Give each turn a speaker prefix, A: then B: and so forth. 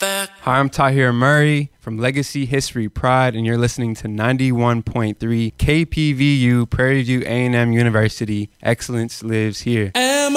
A: back.
B: Hi, I'm Tahir Murray from Legacy History Pride, and you're listening to 91.3 KPVU, Prairie View A&M University. Excellence lives here.